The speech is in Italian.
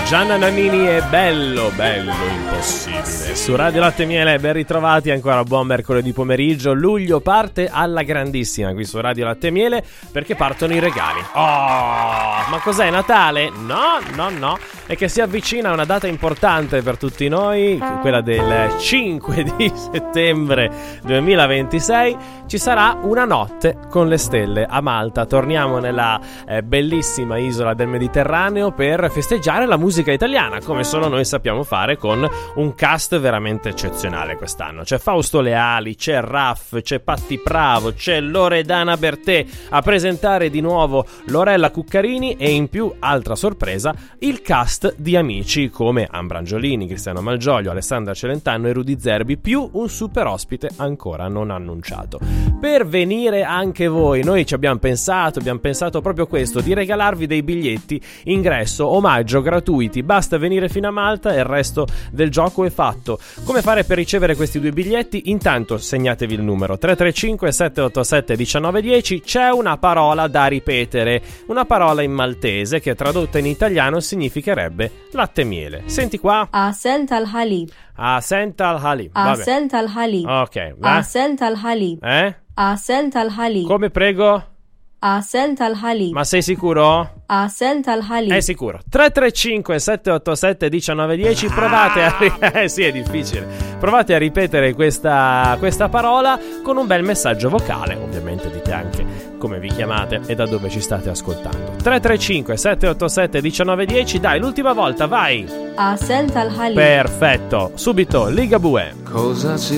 Gianna Nannini è bello, bello impossibile. Su Radio Latte e Miele, ben ritrovati ancora, buon mercoledì pomeriggio. Luglio parte alla grandissima qui su Radio Latte e Miele perché partono i regali. Oh, ma cos'è, Natale? No, è che si avvicina una data importante per tutti noi, quella del 5 di settembre 2026. Ci sarà una notte con le stelle a Malta. Torniamo nella bellissima isola del Mediterraneo per festeggiare la musica italiana, come solo noi sappiamo fare, con un cast veramente eccezionale quest'anno. C'è Fausto Leali, c'è Raff, c'è Patti Pravo, c'è Loredana Bertè a presentare di nuovo Lorella Cuccarini e in più, altra sorpresa, il cast di Amici come Ambrangiolini, Cristiano Malgioglio, Alessandra Celentano e Rudy Zerbi, più un super ospite ancora non annunciato. Per venire anche voi, noi ci abbiamo pensato proprio questo, di regalarvi dei biglietti ingresso, omaggio gratuiti. Basta venire fino a Malta e il resto del gioco è fatto. Come fare per ricevere questi due biglietti? Intanto segnatevi il numero 335 787 1910. C'è una parola da ripetere, una parola in maltese che tradotta in italiano significherebbe latte e miele. Senti qua. Asent al-Halib. Asent al-Halib. Asent al-Halib. Ok. Asent al-Halib. Asent al-Halib. Come prego? Asent al-Halib. Ma sei sicuro? Asent al-Halib. È sicuro. 335 787 1910. Provate a sì, è difficile. Provate a ripetere questa parola con un bel messaggio vocale. Ovviamente dite anche come vi chiamate e da dove ci state ascoltando. 335 787 1910. Dai, l'ultima volta, vai. Asent al-Halib. Perfetto. Subito Ligabue. Cosa ci